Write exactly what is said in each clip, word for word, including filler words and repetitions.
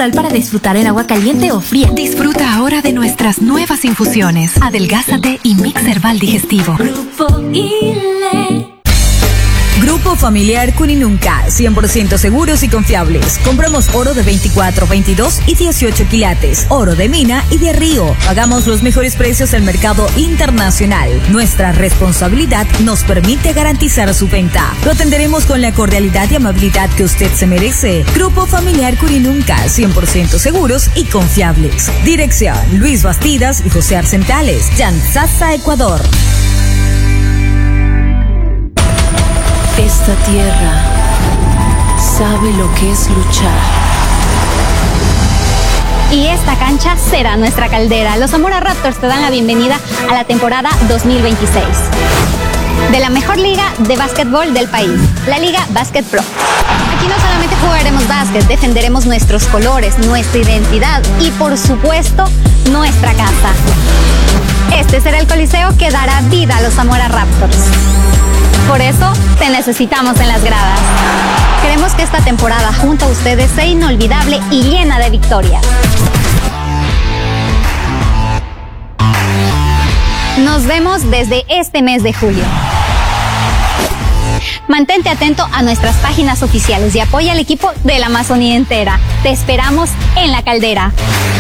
natural para disfrutar en agua caliente o fría. Disfruta ahora de nuestras nuevas infusiones. Adelgázate y Mix Herbal Digestivo. Grupo ILE. Grupo Familiar Cuninunca, cien por ciento seguros y confiables. Compramos oro de veinticuatro, veintidós y dieciocho quilates, oro de mina y de río. Pagamos los mejores precios del mercado internacional. Nuestra responsabilidad nos permite garantizar su venta. Lo atenderemos con la cordialidad y amabilidad que usted se merece. Grupo Familiar Cuninunca, cien por ciento seguros y confiables. Dirección: Luis Bastidas y José Arcentales, Yanzasa, Ecuador. Esta tierra sabe lo que es luchar. Y esta cancha será nuestra caldera. Los Zamora Raptors te dan la bienvenida a la temporada dos mil veintiséis de la mejor liga de básquetbol del país, la Liga Básquet Pro. Aquí no solamente jugaremos básquet, defenderemos nuestros colores, nuestra identidad y, por supuesto, nuestra casa. Este será el coliseo que dará vida a los Zamora Raptors. Por eso, te necesitamos en las gradas. Queremos que esta temporada junto a ustedes sea inolvidable y llena de victorias. Nos vemos desde este mes de julio. Mantente atento a nuestras páginas oficiales y apoya al equipo de la Amazonía entera. Te esperamos en la caldera.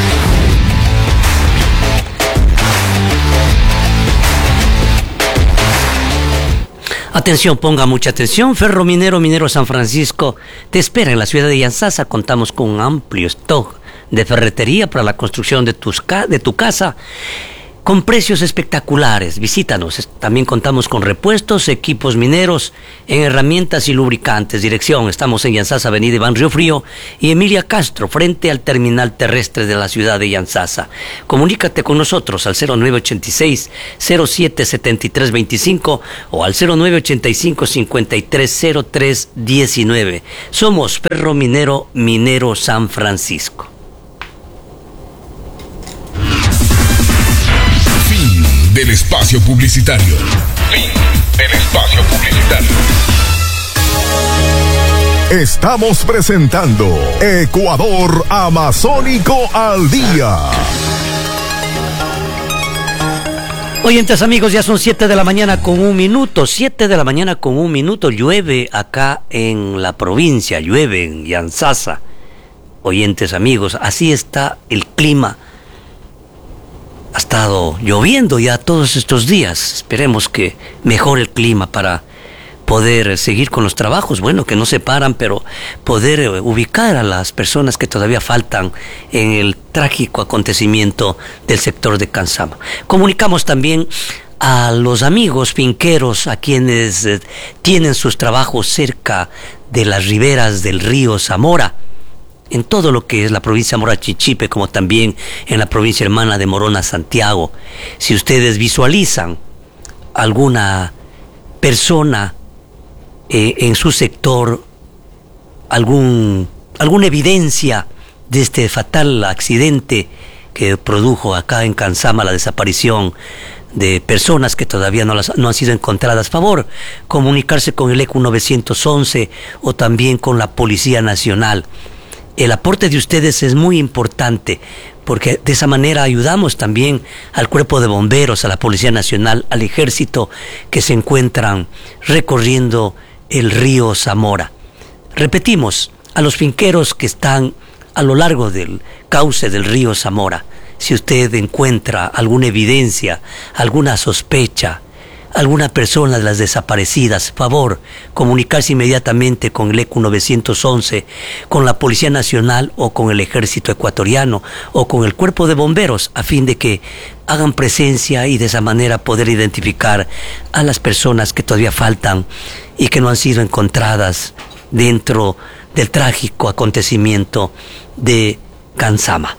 Atención, ponga mucha atención. Ferro Minero, Minero San Francisco te espera en la ciudad de Yanzasa. Contamos con un amplio stock de ferretería para la construcción de, tus ca de tu casa con precios espectaculares. Visítanos. También contamos con repuestos, equipos mineros, en herramientas y lubricantes. Dirección: estamos en Yanzasa, Avenida Iván Río Frío y Emilia Castro, frente al terminal terrestre de la ciudad de Yanzasa. Comunícate con nosotros al cero nueve ochenta y seis, cero siete setenta y tres veinticinco o al cero nueve ochenta y cinco, cincuenta y tres cero tres diecinueve. Somos Ferro Minero, Minero San Francisco. Del espacio publicitario. Fin del espacio publicitario. Estamos presentando Ecuador Amazónico al Día. Oyentes amigos, ya son siete de la mañana con un minuto. siete de la mañana con un minuto. Llueve acá en la provincia, llueve en Yanzasa. Oyentes amigos, así está el clima. Ha estado lloviendo ya todos estos días. Esperemos que mejore el clima para poder seguir con los trabajos. Bueno, que no se paran, pero poder ubicar a las personas que todavía faltan en el trágico acontecimiento del sector de Cansama. Comunicamos también a los amigos finqueros, a quienes eh, tienen sus trabajos cerca de las riberas del río Zamora, en todo lo que es la provincia de Zamora Chinchipe, como también en la provincia hermana de Morona, Santiago. Si ustedes visualizan alguna persona eh, en su sector, algún, alguna evidencia de este fatal accidente que produjo acá en Cansama la desaparición de personas que todavía no, las, no han sido encontradas, favor comunicarse con el E C U nueve once o también con la Policía Nacional. El aporte de ustedes es muy importante porque de esa manera ayudamos también al Cuerpo de Bomberos, a la Policía Nacional, al Ejército, que se encuentran recorriendo el río Zamora. Repetimos, a los finqueros que están a lo largo del cauce del río Zamora, si usted encuentra alguna evidencia, alguna sospecha, alguna persona de las desaparecidas, favor comunicarse inmediatamente con el E C U nueve once, con la Policía Nacional o con el Ejército Ecuatoriano o con el Cuerpo de Bomberos, a fin de que hagan presencia y de esa manera poder identificar a las personas que todavía faltan y que no han sido encontradas dentro del trágico acontecimiento de Cansama.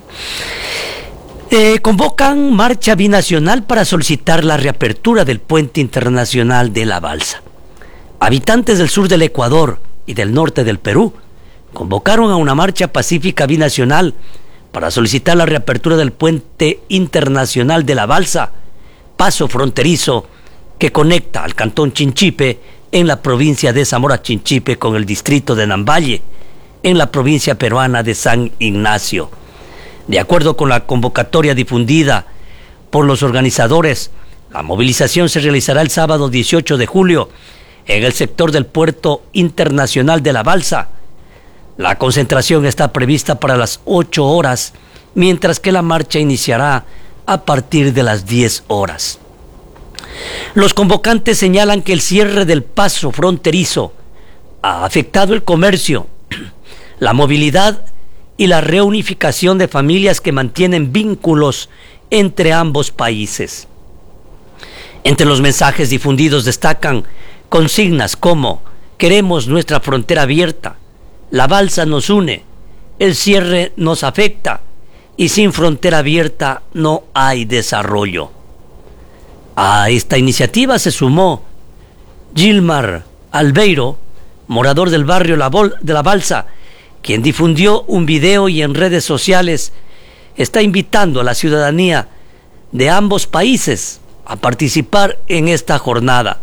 Eh, convocan marcha binacional para solicitar la reapertura del puente internacional de la Balsa. Habitantes del sur del Ecuador y del norte del Perú convocaron a una marcha pacífica binacional para solicitar la reapertura del puente internacional de la Balsa, paso fronterizo que conecta al cantón Chinchipe en la provincia de Zamora Chinchipe con el distrito de Nambaye, en la provincia peruana de San Ignacio. De acuerdo con la convocatoria difundida por los organizadores, la movilización se realizará el sábado dieciocho de julio en el sector del Puerto Internacional de La Balsa. La concentración está prevista para las ocho horas, mientras que la marcha iniciará a partir de las diez horas. Los convocantes señalan que el cierre del paso fronterizo ha afectado el comercio, la movilidad y la reunificación de familias que mantienen vínculos entre ambos países. Entre los mensajes difundidos destacan consignas como: queremos nuestra frontera abierta, la balsa nos une, el cierre nos afecta y sin frontera abierta no hay desarrollo. A esta iniciativa se sumó Gilmar Albeiro, morador del barrio La Bol- de La Balsa, quien difundió un video y en redes sociales está invitando a la ciudadanía de ambos países a participar en esta jornada.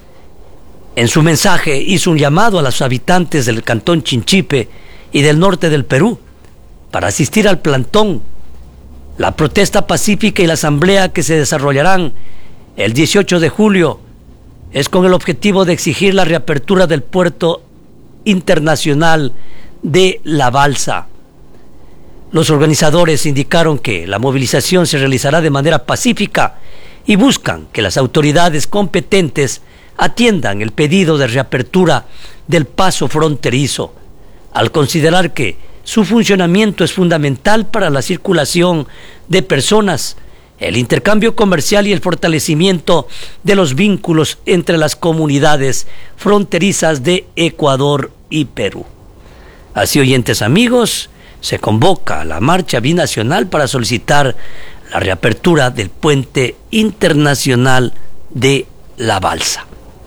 En su mensaje hizo un llamado a los habitantes del cantón Chinchipe y del norte del Perú para asistir al plantón, la protesta pacífica y la asamblea que se desarrollarán el dieciocho de julio es con el objetivo de exigir la reapertura del puerto internacional de La Balsa. Los organizadores indicaron que la movilización se realizará de manera pacífica y buscan que las autoridades competentes atiendan el pedido de reapertura del paso fronterizo, al considerar que su funcionamiento es fundamental para la circulación de personas, el intercambio comercial y el fortalecimiento de los vínculos entre las comunidades fronterizas de Ecuador y Perú. Así, oyentes amigos, se convoca a la marcha binacional para solicitar la reapertura del puente internacional de La Balsa.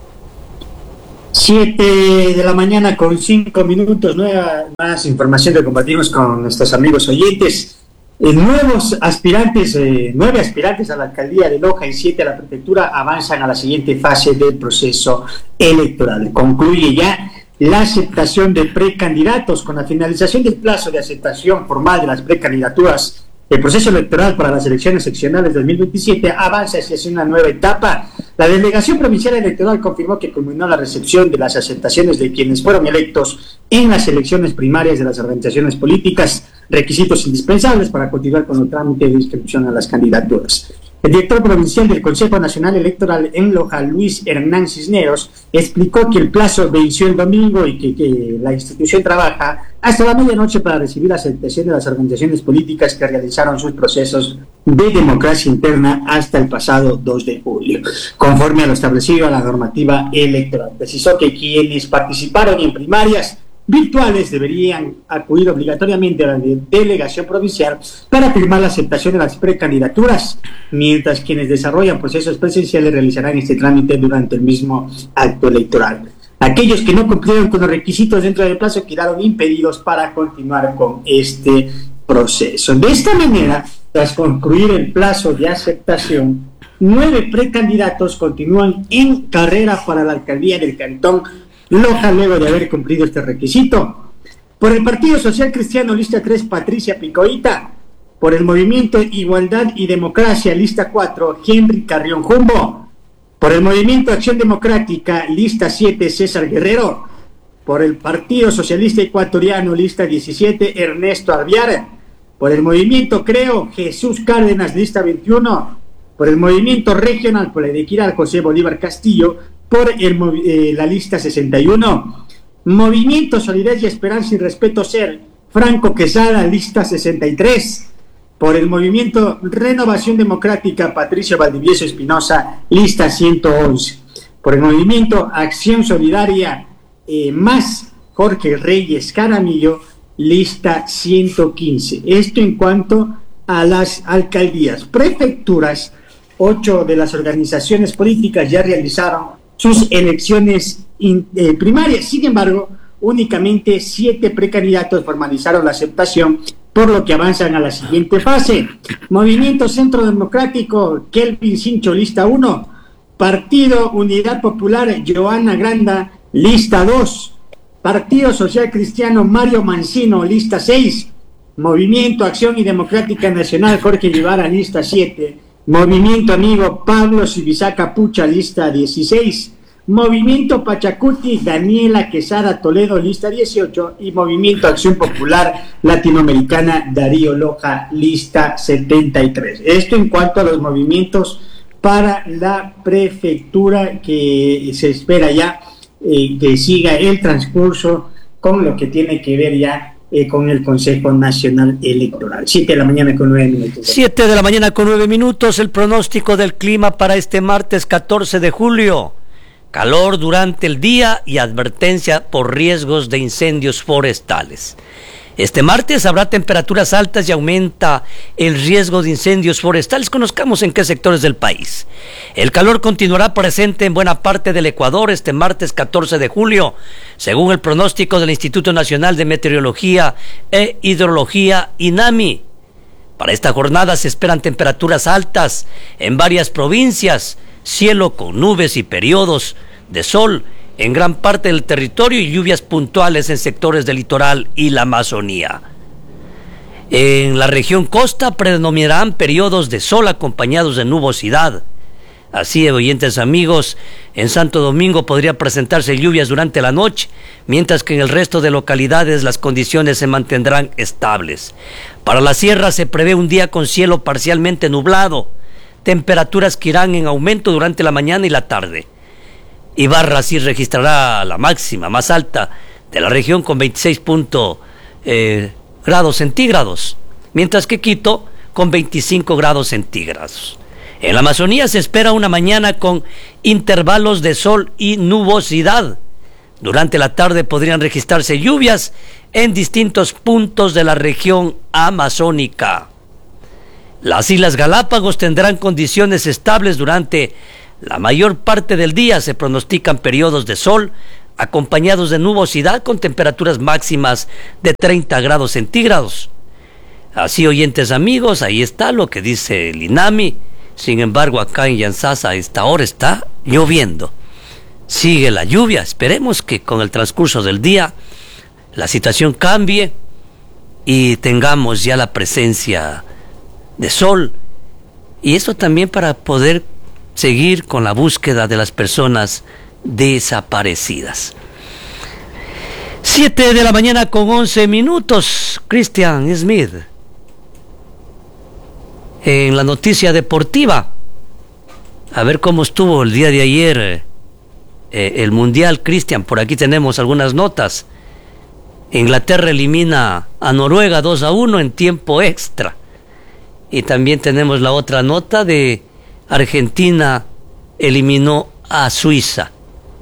Siete de la mañana con cinco minutos, nueva más información que compartimos con nuestros amigos oyentes. Eh, nuevos aspirantes, eh, nueve aspirantes a la alcaldía de Loja y siete a la prefectura avanzan a la siguiente fase del proceso electoral. Concluye ya la aceptación de precandidatos. Con la finalización del plazo de aceptación formal de las precandidaturas, el proceso electoral para las elecciones seccionales dos mil veintisiete avanza hacia una nueva etapa. La Delegación Provincial Electoral confirmó que culminó la recepción de las aceptaciones de quienes fueron electos en las elecciones primarias de las organizaciones políticas, requisitos indispensables para continuar con el trámite de inscripción a las candidaturas. El director provincial del Consejo Nacional Electoral en Loja, Luis Hernán Cisneros, explicó que el plazo venció el domingo y que, que la institución trabaja hasta la medianoche para recibir la aceptación de las organizaciones políticas que realizaron sus procesos de democracia interna hasta el pasado dos de julio, conforme a lo establecido en la normativa electoral. Precisó que quienes participaron en primarias virtuales deberían acudir obligatoriamente a la delegación provincial para firmar la aceptación de las precandidaturas, mientras quienes desarrollan procesos presenciales realizarán este trámite durante el mismo acto electoral. Aquellos que no cumplieron con los requisitos dentro del plazo quedaron impedidos para continuar con este proceso. De esta manera, tras concluir el plazo de aceptación, nueve precandidatos continúan en carrera para la alcaldía del cantón Loja luego de haber cumplido este requisito. Por el Partido Social Cristiano, lista tres, Patricia Picoita. Por el Movimiento Igualdad y Democracia, lista cuatro, Henry Carrión Jumbo. Por el Movimiento Acción Democrática, lista siete, César Guerrero. Por el Partido Socialista Ecuatoriano, lista diecisiete, Ernesto Alviar. Por el Movimiento Creo, Jesús Cárdenas, lista veintiuno. Por el Movimiento Regional por la Equidad, José Bolívar Castillo. Por el, eh, la lista sesenta y uno, Movimiento Solidez y Esperanza y Respeto Ser, Franco Quesada, lista sesenta y tres. Por el Movimiento Renovación Democrática, Patricio Valdivieso Espinosa, lista ciento once. Por el Movimiento Acción Solidaria eh, Más, Jorge Reyes Caramillo, lista ciento quince. Esto en cuanto a las alcaldías. Prefecturas, ocho de las organizaciones políticas ya realizaron sus elecciones in, eh, primarias. Sin embargo, únicamente siete precandidatos formalizaron la aceptación, por lo que avanzan a la siguiente fase. Movimiento Centro Democrático, Kelvin Cincho, lista uno. Partido Unidad Popular, Joana Granda, lista dos. Partido Social Cristiano Mario Mancino, lista seis. Movimiento Acción y Democrática Nacional Jorge Guevara, lista siete. Movimiento Amigo Pablo Sibisaca Pucha, lista dieciséis. Movimiento Pachacuti Daniela Quesada Toledo, lista dieciocho. Y Movimiento Acción Popular Latinoamericana Darío Loja, lista setenta y tres. Esto en cuanto a los movimientos para la prefectura, que se espera ya eh, que siga el transcurso con lo que tiene que ver ya eh, con el Consejo Nacional Electoral. Siete de la mañana con nueve minutos. Siete de la mañana con nueve minutos, el pronóstico del clima para este martes catorce de julio. Calor durante el día y advertencia por riesgos de incendios forestales. Este martes habrá temperaturas altas y aumenta el riesgo de incendios forestales. Conozcamos en qué sectores del país. El calor continuará presente en buena parte del Ecuador este martes catorce de julio, según el pronóstico del Instituto Nacional de Meteorología e Hidrología, INAMI. Para esta jornada se esperan temperaturas altas en varias provincias, cielo con nubes y periodos de sol en gran parte del territorio y lluvias puntuales en sectores del litoral y la Amazonía. En la región costa predominarán periodos de sol acompañados de nubosidad. Así, oyentes amigos, en Santo Domingo podría presentarse lluvias durante la noche, mientras que en el resto de localidades las condiciones se mantendrán estables. Para la sierra se prevé un día con cielo parcialmente nublado, temperaturas que irán en aumento durante la mañana y la tarde. Ibarra sí registrará la máxima más alta de la región con veintiséis eh, grados centígrados, mientras que Quito con veinticinco grados centígrados. En la Amazonía se espera una mañana con intervalos de sol y nubosidad. Durante la tarde podrían registrarse lluvias en distintos puntos de la región amazónica. Las Islas Galápagos tendrán condiciones estables durante la mayor parte del día. Se pronostican periodos de sol acompañados de nubosidad con temperaturas máximas de treinta grados centígrados. Así, oyentes amigos, ahí está lo que dice el INAMI. Sin embargo, acá en Yantzaza a esta hora está lloviendo. Sigue la lluvia. Esperemos que con el transcurso del día la situación cambie y tengamos ya la presencia de sol. Y eso también para poder seguir con la búsqueda de las personas desaparecidas. Siete de la mañana con once minutos. Christian Smith. En la noticia deportiva, a ver cómo estuvo el día de ayer eh, el Mundial, Christian. Por aquí tenemos algunas notas. Inglaterra elimina a Noruega dos a uno en tiempo extra. Y también tenemos la otra nota de Argentina eliminó a Suiza.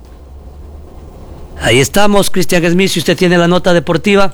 Ahí estamos, Christian Smith, si usted tiene la nota deportiva.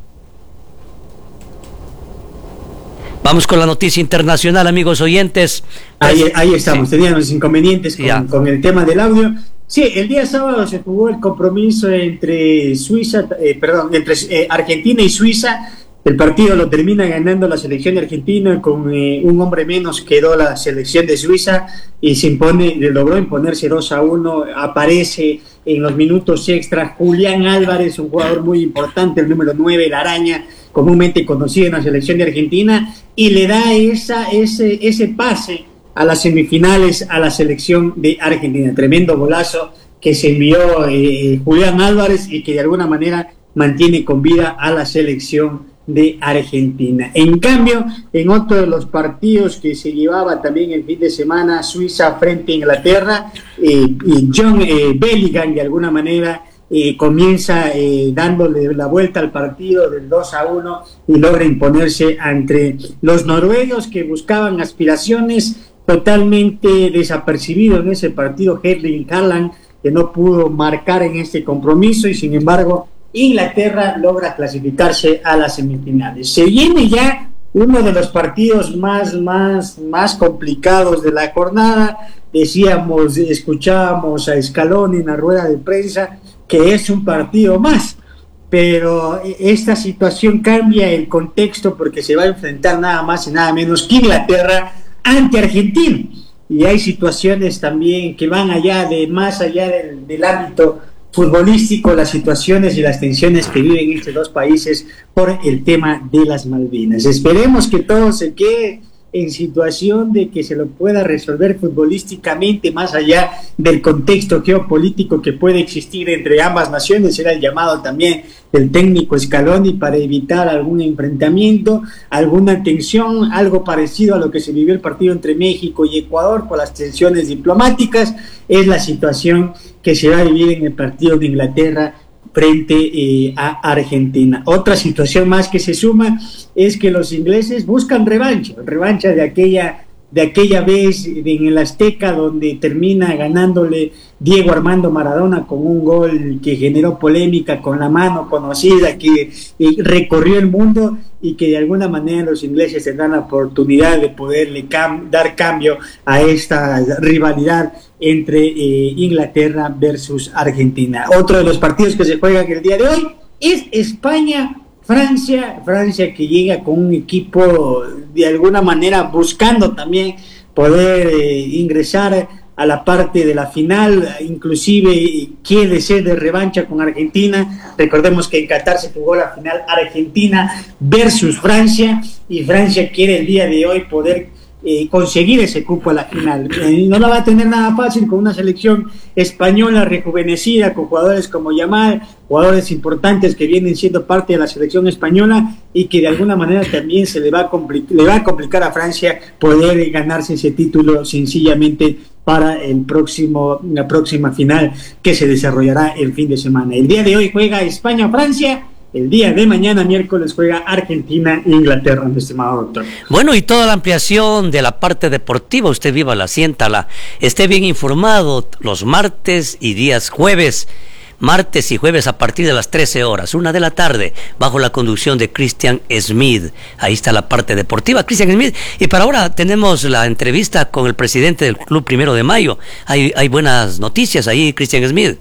Vamos con la noticia internacional, amigos oyentes. Ahí, ahí estamos, sí. Teníamos inconvenientes con, con el tema del audio. Sí, el día sábado se jugó el compromiso entre Suiza, eh, perdón, entre eh, Argentina y Suiza. El partido lo termina ganando la selección argentina, con eh, un hombre menos quedó la selección de Suiza y se impone, logró imponerse dos a uno. Aparece en los minutos extras Julián Álvarez, un jugador muy importante, el número nueve, la araña, comúnmente conocido en la selección de Argentina, y le da esa, ese, ese pase a las semifinales a la selección de Argentina. Tremendo golazo que se envió eh, Julián Álvarez y que de alguna manera mantiene con vida a la selección de Argentina. En cambio, en otro de los partidos que se llevaba también el fin de semana, Suiza frente a Inglaterra, eh, y John eh, Bellingham de alguna manera eh, comienza eh, dándole la vuelta al partido del dos a uno y logra imponerse ante los noruegos, que buscaban aspiraciones, totalmente desapercibido en ese partido Erling Haaland, que no pudo marcar en este compromiso, y sin embargo Inglaterra logra clasificarse a las semifinales. Se viene ya uno de los partidos más, más, más complicados de la jornada. Decíamos, escuchábamos a Scaloni en la rueda de prensa que es un partido más, pero esta situación cambia el contexto porque se va a enfrentar nada más y nada menos que Inglaterra ante Argentina. Y hay situaciones también que van allá de más allá del, del ámbito futbolístico, las situaciones y las tensiones que viven estos dos países por el tema de las Malvinas. Esperemos que todo se quede en situación de que se lo pueda resolver futbolísticamente, más allá del contexto geopolítico que puede existir entre ambas naciones. Era el llamado también del técnico Scaloni para evitar algún enfrentamiento, alguna tensión, algo parecido a lo que se vivió el partido entre México y Ecuador por las tensiones diplomáticas. Es la situación que se va a vivir en el partido de Inglaterra frente eh, a Argentina. Otra situación más que se suma es que los ingleses buscan revancha, revancha de aquella, de aquella vez en el Azteca, donde termina ganándole Diego Armando Maradona con un gol que generó polémica, con la mano conocida que eh, recorrió el mundo, y que de alguna manera los ingleses tendrán la oportunidad de poderle cam- dar cambio a esta rivalidad entre eh, Inglaterra versus Argentina. Otro de los partidos que se juegan el día de hoy es España-Francia, Francia que llega con un equipo de alguna manera buscando también poder eh, ingresar a la parte de la final, inclusive quiere ser de revancha con Argentina. Recordemos que en Qatar se jugó la final Argentina versus Francia, y Francia quiere el día de hoy poder eh, conseguir ese cupo a la final. Eh, no la va a tener nada fácil con una selección española rejuvenecida, con jugadores como Yamal, jugadores importantes que vienen siendo parte de la selección española, y que de alguna manera también se le va a, compli- le va a complicar a Francia poder ganarse ese título sencillamente para el próximo, la próxima final que se desarrollará el fin de semana. El día de hoy juega España-Francia, el día de mañana, miércoles, juega Argentina-Inglaterra, mi estimado doctor. Bueno, y toda la ampliación de la parte deportiva, usted vívala, siéntala, esté bien informado los martes y días jueves. Martes y jueves a partir de las trece horas, una de la tarde, bajo la conducción de Christian Smith. Ahí está la parte deportiva, Christian Smith. Y para ahora tenemos la entrevista con el presidente del Club Primero de Mayo. Hay, hay buenas noticias ahí, Christian Smith.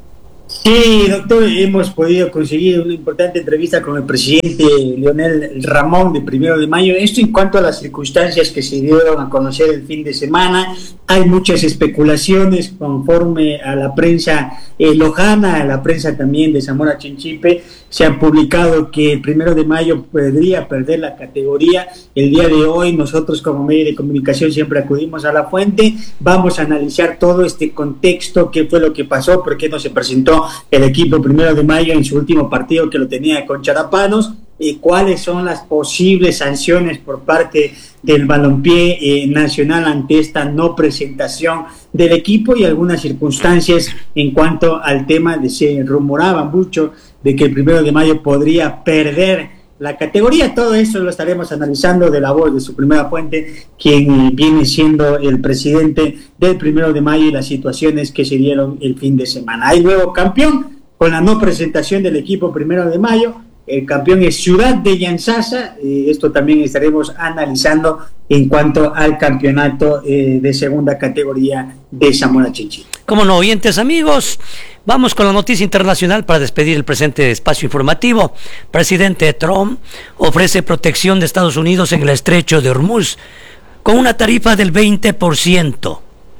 Sí, doctor, hemos podido conseguir una importante entrevista con el presidente Leonel Ramón de Primero de Mayo. Esto en cuanto a las circunstancias que se dieron a conocer el fin de semana. Hay muchas especulaciones conforme a la prensa eh, lojana, a la prensa también de Zamora Chinchipe. Se ha publicado que el Primero de Mayo podría perder la categoría. El día de hoy nosotros como medio de comunicación siempre acudimos a la fuente. Vamos a analizar todo este contexto, qué fue lo que pasó, por qué no se presentó el equipo Primero de Mayo en su último partido que lo tenía con Charapanos, y cuáles son las posibles sanciones por parte del balompié eh, nacional ante esta no presentación del equipo, y algunas circunstancias en cuanto al tema de se rumoraba mucho de que el Primero de Mayo podría perder la categoría. Todo eso lo estaremos analizando de la voz de su primera fuente, quien viene siendo el presidente del Primero de Mayo, y las situaciones que se dieron el fin de semana. Hay nuevo campeón con la no presentación del equipo Primero de Mayo. El campeón es Ciudad de Yanzasa. Eh, esto también estaremos analizando en cuanto al campeonato eh, de segunda categoría de Zamora Chinchipe. Como no, oyentes amigos, vamos con la noticia internacional para despedir el presente espacio informativo. Presidente Trump ofrece protección de Estados Unidos en el estrecho de Hormuz con una tarifa del veinte por ciento.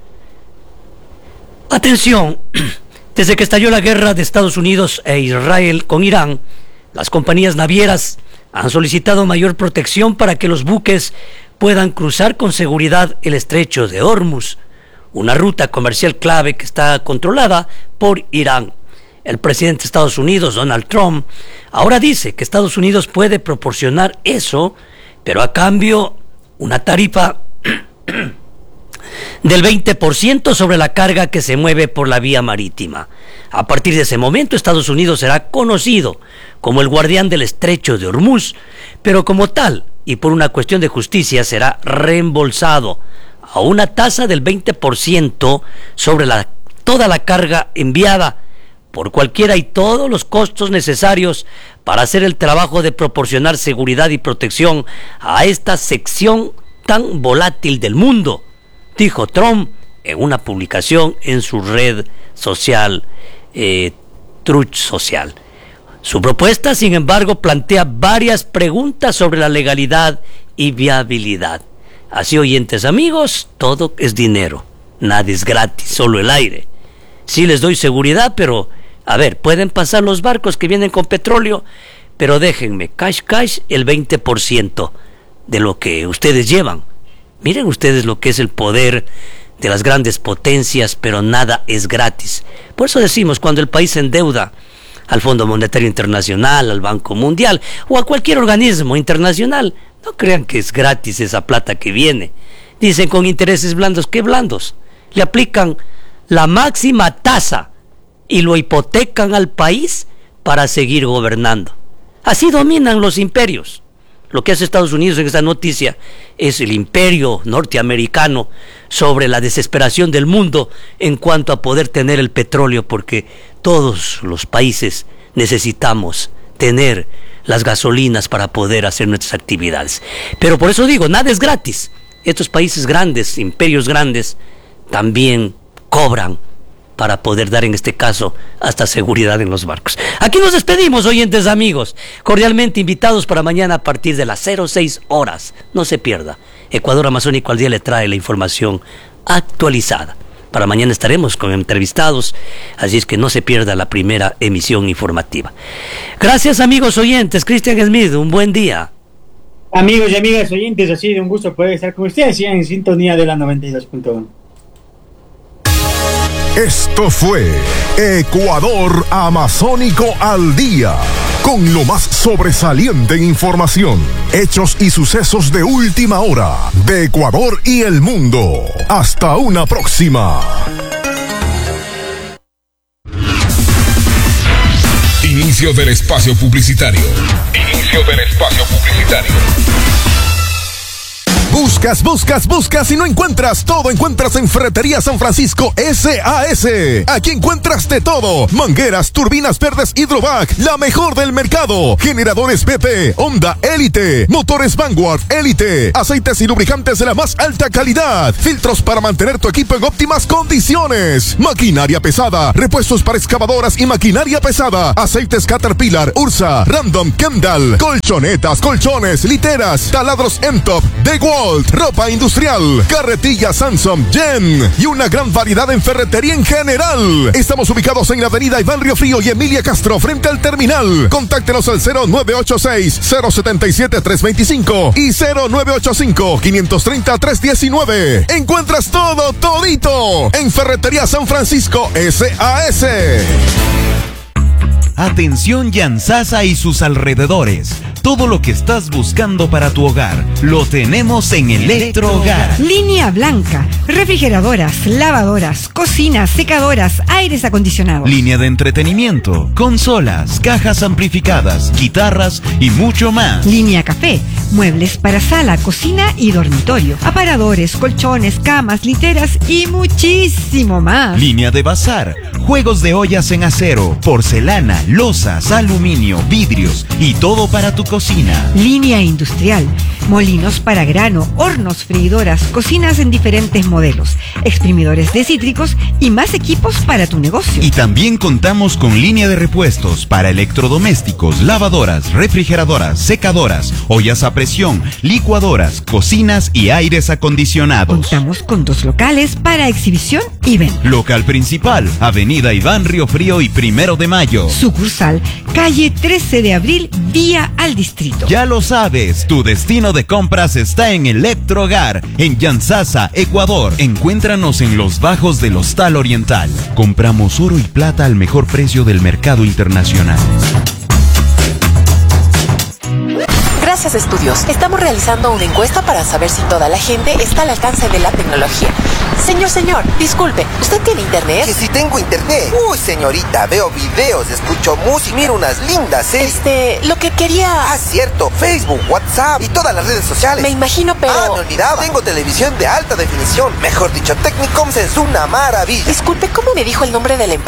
Atención, desde que estalló la guerra de Estados Unidos e Israel con Irán, las compañías navieras han solicitado mayor protección para que los buques puedan cruzar con seguridad el estrecho de Hormuz, una ruta comercial clave que está controlada por Irán. El presidente de Estados Unidos, Donald Trump, ahora dice que Estados Unidos puede proporcionar eso, pero a cambio una tarifa del veinte por ciento sobre la carga que se mueve por la vía marítima. A partir de ese momento, Estados Unidos será conocido como el guardián del estrecho de Hormuz, pero como tal, y por una cuestión de justicia, será reembolsado a una tasa del veinte por ciento sobre la, toda la carga enviada por cualquiera y todos los costos necesarios para hacer el trabajo de proporcionar seguridad y protección a esta sección tan volátil del mundo, dijo Trump en una publicación en su red social, eh, Truth Social. Su propuesta, sin embargo, plantea varias preguntas sobre la legalidad y viabilidad. Así, oyentes amigos, todo es dinero, nada es gratis, solo el aire. Sí les doy seguridad, pero A ver, pueden pasar los barcos que vienen con petróleo, pero déjenme, cash, cash, el veinte por ciento de lo que ustedes llevan. Miren ustedes lo que es el poder de las grandes potencias, pero nada es gratis. Por eso decimos, cuando el país se endeuda al Fondo Monetario Internacional, al Banco Mundial o a cualquier organismo internacional, no crean que es gratis esa plata que viene. Dicen con intereses blandos. ¿Qué blandos? Le aplican la máxima tasa y lo hipotecan al país para seguir gobernando. Así dominan los imperios. Lo que hace Estados Unidos en esta noticia es el imperio norteamericano sobre la desesperación del mundo en cuanto a poder tener el petróleo, porque todos los países necesitamos tener las gasolinas para poder hacer nuestras actividades. Pero por eso digo, nada es gratis. Estos países grandes, imperios grandes, también cobran para poder dar, en este caso, hasta seguridad en los barcos. Aquí nos despedimos, oyentes amigos, cordialmente invitados para mañana a partir de las cero seis horas. No se pierda. Ecuador Amazónico al Día le trae la información actualizada. Para mañana estaremos con entrevistados, así es que no se pierda la primera emisión informativa. Gracias, amigos oyentes. Cristian Smith, un buen día. Amigos y amigas oyentes, ha sido un gusto poder estar con ustedes y en sintonía de la noventa y dos punto uno. Esto fue Ecuador Amazónico al Día, con lo más sobresaliente en información, hechos y sucesos de última hora de Ecuador y el mundo. Hasta una próxima. Inicio del espacio publicitario. Inicio del espacio publicitario. Buscas, buscas, buscas y no encuentras. Todo encuentras en Ferretería San Francisco S A S. Aquí encuentras de todo: mangueras, turbinas verdes Hydrovac, la mejor del mercado. Generadores B P, Honda Elite, motores Vanguard Elite, aceites y lubricantes de la más alta calidad, filtros para mantener tu equipo en óptimas condiciones, maquinaria pesada, repuestos para excavadoras y maquinaria pesada, aceites Caterpillar, Ursa, Random, Kendall, colchonetas, colchones, literas, taladros M-Top, DeWalt, ropa industrial, carretillas Samsung, Jen y una gran variedad en ferretería en general. Estamos ubicados en la avenida Iván Riofrío y Emilia Castro, frente al terminal. Contáctenos al cero nueve ocho seis, cero siete siete, tres dos cinco y cero nueve ocho cinco, cinco tres cero, tres uno nueve. Encuentras todo, todito en Ferretería San Francisco S A S. Atención Yanzasa y sus alrededores. Todo lo que estás buscando para tu hogar lo tenemos en Electrohogar. Línea blanca, refrigeradoras, lavadoras, cocinas, secadoras, aires acondicionados. Línea de entretenimiento, consolas, cajas amplificadas, guitarras y mucho más. Línea café, muebles para sala, cocina y dormitorio, aparadores, colchones, camas, literas y muchísimo más. Línea de bazar, juegos de ollas en acero, porcelana, losas, aluminio, vidrios y todo para tu cocina. Línea industrial, molinos para grano, hornos, freidoras, cocinas en diferentes modelos, exprimidores de cítricos y más equipos para tu negocio. Y también contamos con línea de repuestos para electrodomésticos, lavadoras, refrigeradoras, secadoras, ollas a presión, licuadoras, cocinas y aires acondicionados. Contamos con dos locales para exhibición y venta. Local principal, Avenida Iván Riofrío y Primero de Mayo. Sucursal, calle trece de abril, vía al distrito. Ya lo sabes, tu destino de compras está en Electrohogar, en Yanzasa, Ecuador. Encuéntranos en los bajos del Hostal Oriental. Compramos oro y plata al mejor precio del mercado internacional. Gracias, Estudios. Estamos realizando una encuesta para saber si toda la gente está al alcance de la tecnología. Señor, señor, disculpe, ¿usted tiene internet? Que si tengo internet. Uy, señorita, veo videos, escucho música, miro unas lindas series. Este, lo que quería... Ah, cierto, Facebook, WhatsApp y todas las redes sociales. Me imagino, pero... Ah, me olvidaba. Tengo televisión de alta definición. Mejor dicho, Technicoms es una maravilla. Disculpe, ¿cómo me dijo el nombre de la empresa?